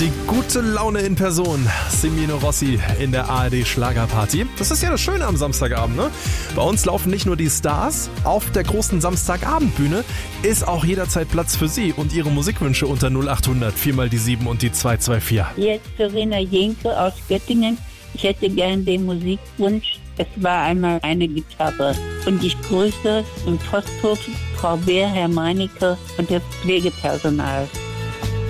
Die gute Laune in Person. Semino Rossi in der ARD Schlagerparty. Das ist ja das Schöne am Samstagabend, ne? Bei uns laufen nicht nur die Stars. Auf der großen Samstagabendbühne ist auch jederzeit Platz für Sie und Ihre Musikwünsche unter 0800 4 die 7 und die 224. Jetzt Verena Jenke aus Göttingen. Ich hätte gern den Musikwunsch. Es war einmal eine Gitarre. Und ich grüße im Posthof Frau Beer, Herr Meinecke und das Pflegepersonal.